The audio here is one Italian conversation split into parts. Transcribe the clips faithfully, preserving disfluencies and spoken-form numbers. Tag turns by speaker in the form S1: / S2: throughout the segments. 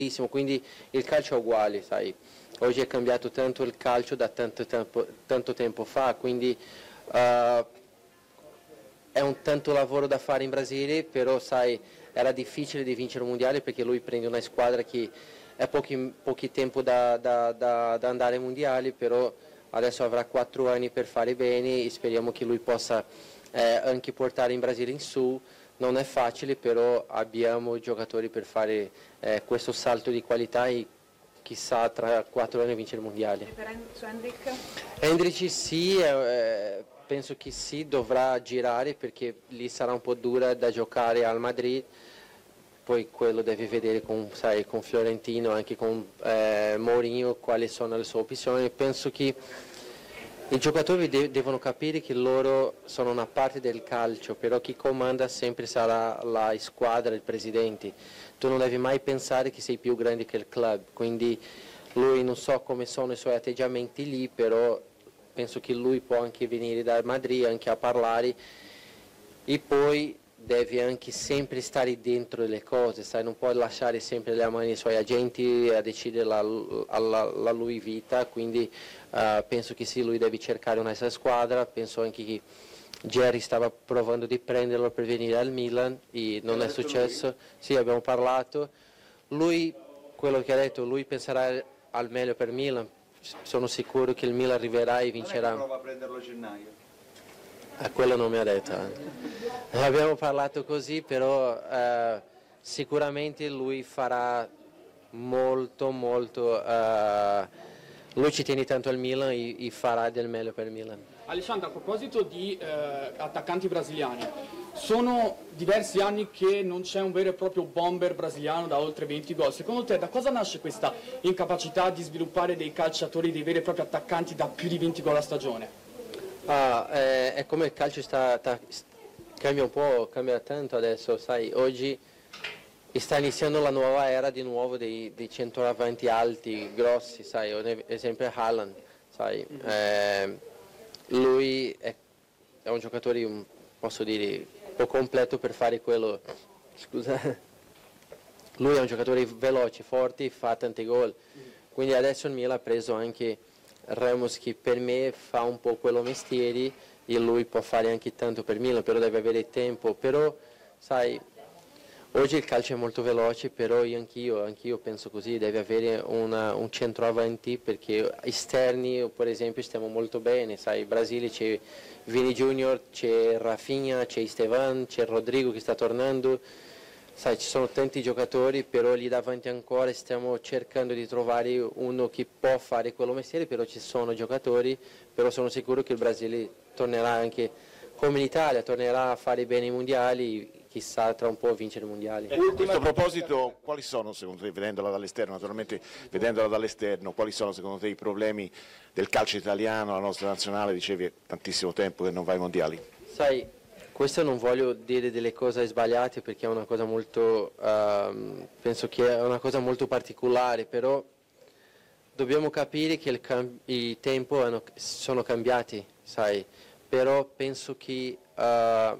S1: quindi il calcio è uguale, sai. Oggi è cambiato tanto il calcio da tanto tempo, tanto tempo fa, quindi uh, è un tanto lavoro da fare in Brasile, però sai, era difficile di vincere un mondiale perché lui prende una squadra che è pochi, pochi tempo da, da, da, da andare ai mondiali, però adesso avrà quattro anni per fare bene e speriamo che lui possa eh, anche portare in Brasile in su. Non è facile, però abbiamo giocatori per fare eh, questo salto di qualità e chissà tra quattro anni vincere il mondiale.
S2: E per su Hendrik?
S1: Hendrik sì, eh, penso che sì, dovrà girare perché lì sarà un po' dura da giocare al Madrid, poi quello deve vedere con, sai, con Fiorentino, anche con eh, Mourinho quali sono le sue opzioni. Penso che i giocatori de- devono capire che loro sono una parte del calcio, però chi comanda sempre sarà la squadra, il presidente. Tu non devi mai pensare che sei più grande che il club, quindi lui non so come sono i suoi atteggiamenti lì, però penso che lui può anche venire da Madrid anche a parlare e poi devi anche sempre stare dentro le cose, sai? Non puoi lasciare sempre le mani ai suoi agenti a decidere la, la, la lui vita, quindi uh, penso che sì, lui deve cercare una sua squadra, penso anche che Jerry stava provando di prenderlo per venire al Milan e non è successo, sì, abbiamo parlato, lui, quello che ha detto, lui penserà al meglio per Milan, sono sicuro che il Milan arriverà e vincerà.
S3: Non è che prova a prenderlo a gennaio?
S1: A quello non mi ha detto. Eh. Abbiamo parlato così, però eh, sicuramente lui farà molto, molto. Eh, lui ci tiene tanto al Milan e, e farà del meglio per il Milan.
S4: Alessandro, a proposito di eh, attaccanti brasiliani, sono diversi anni che non c'è un vero e proprio bomber brasiliano da oltre venti gol. Secondo te da cosa nasce questa incapacità di sviluppare dei calciatori, dei veri e propri attaccanti da più di venti gol a stagione?
S1: Ah, è, è come il calcio sta, sta, cambia un po', cambia tanto adesso, sai, oggi sta iniziando la nuova era di nuovo dei, dei centravanti alti, grossi, sai, ad esempio Haaland, sai, mm-hmm. eh, lui è, è un giocatore, un, posso dire, un po' completo per fare quello, scusa, lui è un giocatore veloce, forte, fa tanti gol, quindi adesso il Milan ha preso anche Ramos che per me fa un po' quello mestiere e lui può fare anche tanto per Milan, però deve avere tempo, però sai, oggi il calcio è molto veloce, però io anch'io, anch'io penso così, deve avere una, un centroavanti perché esterni per esempio stiamo molto bene, sai, in Brasile c'è Vini Junior, c'è Rafinha, c'è Esteban, c'è Rodrigo che sta tornando. Sai, ci sono tanti giocatori, però lì davanti ancora stiamo cercando di trovare uno che può fare quello mestiere, però ci sono giocatori, però sono sicuro che il Brasile tornerà anche come l'Italia, tornerà a fare bene i mondiali, chissà tra un po' vincere i mondiali.
S5: A questo proposito, quali sono secondo te, vedendola dall'esterno, naturalmente vedendola dall'esterno, quali sono secondo te i problemi del calcio italiano, la nostra nazionale, dicevi è tantissimo tempo che non va ai mondiali?
S1: Sai, questo non voglio dire delle cose sbagliate perché è una cosa molto, uh, penso che è una cosa molto particolare, però dobbiamo capire che il cam- i tempi hanno, sono cambiati, sai, però penso che uh,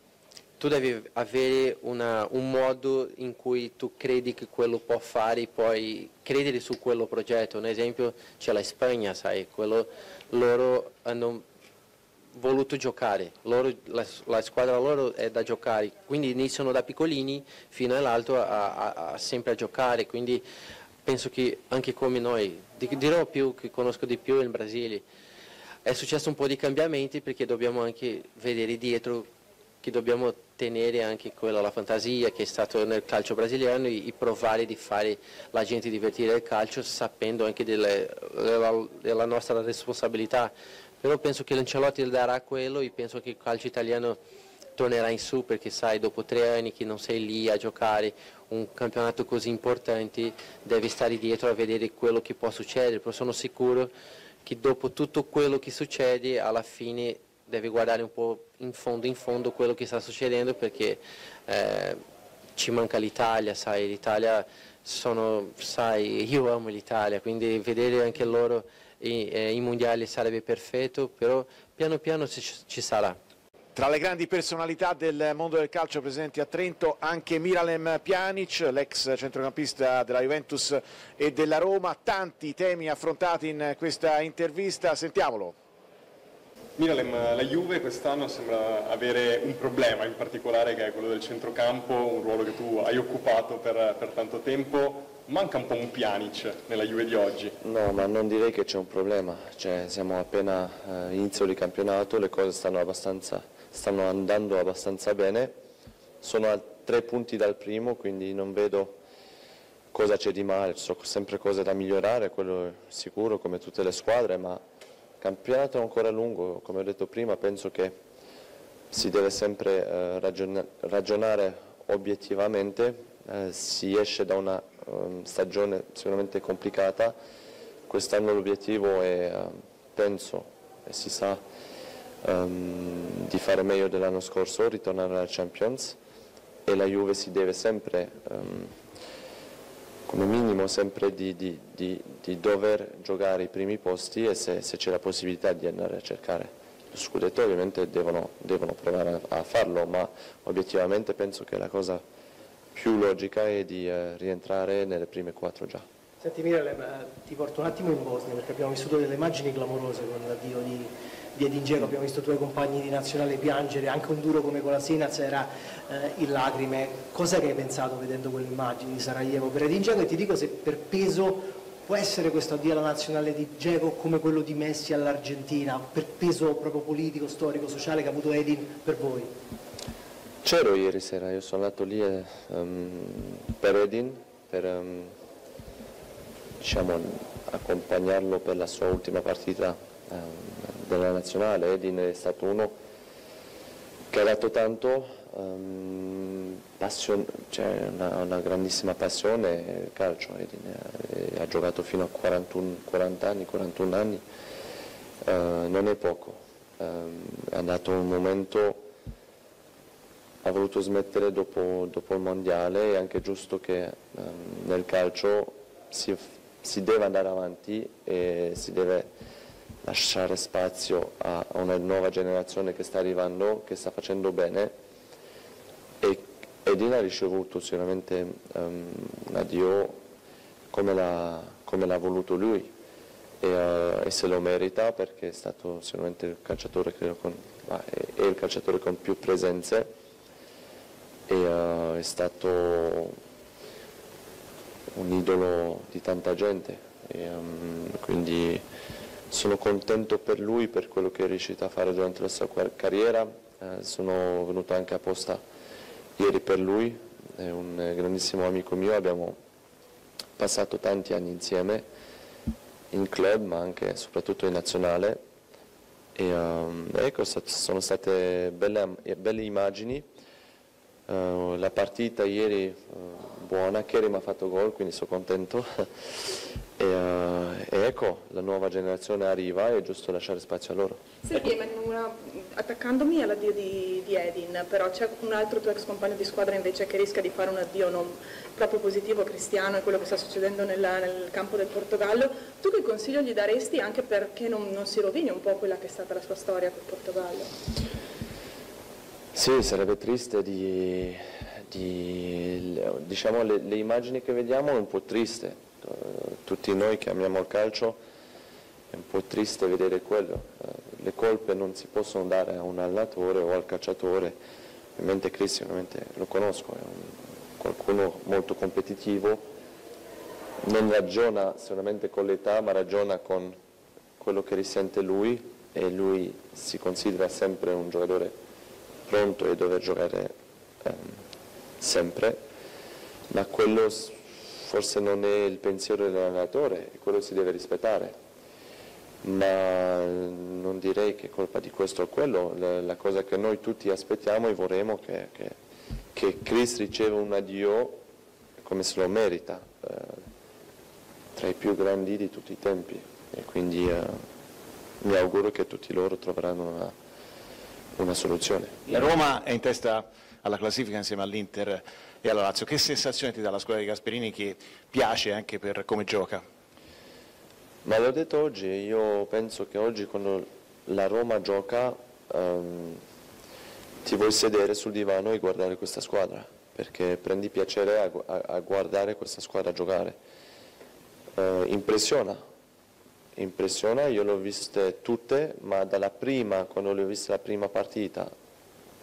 S1: tu devi avere una, un modo in cui tu credi che quello può fare, poi credere su quello progetto. Un esempio c'è la Spagna, sai, quello, loro hanno voluto giocare, loro, la, la squadra loro è da giocare, quindi iniziano da piccolini fino all'alto a, a, a sempre a giocare, quindi penso che anche come noi, dirò più che conosco di più il Brasile, è successo un po' di cambiamenti perché dobbiamo anche vedere dietro che dobbiamo tenere anche quella la fantasia che è stato nel calcio brasiliano e, e provare di fare la gente divertire il calcio sapendo anche delle, della, della nostra responsabilità. Però penso che l'Ancelotti darà quello e penso che il calcio italiano tornerà in su perché sai, dopo tre anni che non sei lì a giocare un campionato così importante devi stare dietro a vedere quello che può succedere, però sono sicuro che dopo tutto quello che succede alla fine devi guardare un po' in fondo in fondo quello che sta succedendo perché eh, ci manca l'Italia, sai, l'Italia sono, sai, io amo l'Italia, quindi vedere anche loro i, eh, i mondiali sarebbe perfetto, però piano piano ci, ci sarà.
S5: Tra le grandi personalità del mondo del calcio presenti a Trento anche Miralem Pjanic, l'ex centrocampista della Juventus e della Roma. Tanti temi affrontati in questa intervista, sentiamolo.
S2: Miralem, la Juve quest'anno sembra avere un problema in particolare, che è quello del centrocampo, un ruolo che tu hai occupato per, per tanto tempo. Manca un po' un Pjanic nella Juve di oggi?
S3: No, ma non direi che c'è un problema, cioè, siamo appena eh, inizio di campionato, le cose stanno, abbastanza, stanno andando abbastanza bene, sono a tre punti dal primo, quindi non vedo cosa c'è di male, ci sono sempre cose da migliorare, quello è sicuro, come tutte le squadre, ma il campionato è ancora lungo, come ho detto prima, penso che si deve sempre eh, ragiona- ragionare obiettivamente, eh, si esce da una um, stagione sicuramente complicata, quest'anno l'obiettivo è, uh, penso, e si sa, um, di fare meglio dell'anno scorso, ritornare alla Champions, e la Juve si deve sempre, um, come minimo, sempre di, di, di, di dover giocare i primi posti, e se, se c'è la possibilità di andare a cercare lo scudetto ovviamente devono, devono provare a, a farlo, ma obiettivamente penso che la cosa più logica è di eh, rientrare nelle prime quattro già.
S6: Senti Miralem, eh, ti porto un attimo in Bosnia, perché abbiamo vissuto delle immagini clamorose con l'addio di, di Edin Dzeko, abbiamo visto i tuoi compagni di nazionale piangere, anche un duro come Kolasinac era eh, in lacrime. Cosa che hai pensato vedendo quelle immagini di Sarajevo per Edin Dzeko? E ti dico se per peso può essere questo addio alla nazionale di Dzeko come quello di Messi all'Argentina, per peso proprio politico, storico, sociale che ha avuto Edin per voi?
S3: C'ero ieri sera, io sono andato lì um, per Edin, per um, diciamo, accompagnarlo per la sua ultima partita um, della nazionale. Edin è stato uno che ha dato tanto, um, passion, cioè una, una grandissima passione il calcio. Edin è, ha giocato fino a quarantuno, quaranta anni, quarantuno anni, uh, non è poco, um, è andato un momento. Ha voluto smettere dopo, dopo il mondiale, è anche giusto che um, nel calcio si, si deve andare avanti e si deve lasciare spazio a, a una nuova generazione che sta arrivando, che sta facendo bene, e Edin ha ricevuto sicuramente um, un addio come l'ha, come l'ha voluto lui, e, uh, e se lo merita, perché è stato sicuramente il calciatore, credo, con, ah, è, è il calciatore con più presenze, e uh, è stato un idolo di tanta gente, e, um, quindi sono contento per lui, per quello che è riuscito a fare durante la sua carriera. Uh, sono venuto anche apposta ieri per lui, è un grandissimo amico mio, abbiamo passato tanti anni insieme in club, ma anche e soprattutto in nazionale, e um, ecco, sono state belle, belle immagini. Uh, la partita ieri uh, buona, Kerim ha fatto gol, quindi sono contento e, uh, e ecco, la nuova generazione arriva, è giusto lasciare spazio a loro.
S7: Senti, una, attaccandomi all'addio di, di Edin, però c'è un altro tuo ex compagno di squadra invece che rischia di fare un addio non proprio positivo, Cristiano, e quello che sta succedendo nella, nel campo del Portogallo. Tu che consiglio gli daresti, anche perché non, non si rovini un po' quella che è stata la sua storia col Portogallo?
S3: Sì, sarebbe triste, di, di, diciamo le, le immagini che vediamo è un po' triste, uh, tutti noi che amiamo il calcio è un po' triste vedere quello, uh, le colpe non si possono dare a un allenatore o al calciatore, ovviamente Cristian ovviamente lo conosco, è un, qualcuno molto competitivo, non ragiona solamente con l'età ma ragiona con quello che risente lui, e lui si considera sempre un giocatore pronto e dover giocare ehm, sempre, ma quello forse non è il pensiero dell'allenatore, e quello si deve rispettare, ma non direi che è colpa di questo o quello. La, la cosa che noi tutti aspettiamo e vorremmo che, che, che Chris riceva un addio come se lo merita, eh, tra i più grandi di tutti i tempi, e quindi eh, mi auguro che tutti loro troveranno una una soluzione.
S5: La Roma è in testa alla classifica insieme all'Inter e alla Lazio. Che sensazione ti dà la squadra di Gasperini, che piace anche per come gioca?
S3: Ma l'ho detto oggi, io penso che oggi quando la Roma gioca um, ti vuoi sedere sul divano e guardare questa squadra, perché prendi piacere a, a, a guardare questa squadra giocare. Eh, impressiona, impressiona, io le ho viste tutte, ma dalla prima, quando le ho viste la prima partita